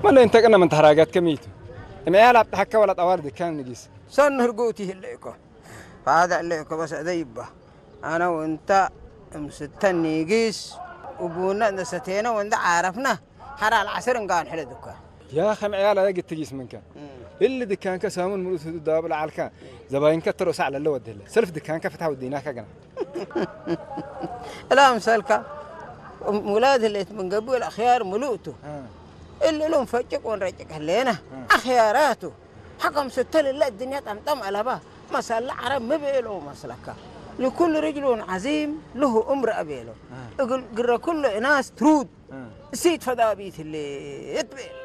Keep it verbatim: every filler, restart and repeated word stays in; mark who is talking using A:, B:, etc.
A: ولا أنت أنا من تهراجات كميته أنا ألعب تحكى ولا طوارد كان نجيس
B: صن هرقوتي الليكو فهذا الليكو بس أديبه أنا وأنت مستني جيس وبونا نستينا وأنت عارفنا حرا العصر نقان حلا دكان
A: يا أخي عيال هذا قد تجيس من كان اللي دكان كسامون ملوث الدواب العالكان زباين كتروا سعل اللي وده له سلف دكان كفتها وديناك جنا
B: لا مسالك مولاد اللي من قبل الأخيار ملوته اللي لهم فجك ونرجك هلينا أخياراته حكم ستل الله الدنيا تمتم على باه مسألة العرب ما بيلو مسلكه لكل رجل عظيم له أمر أبيله قل كل ناس ترود سيد فضابيت اللي يتبع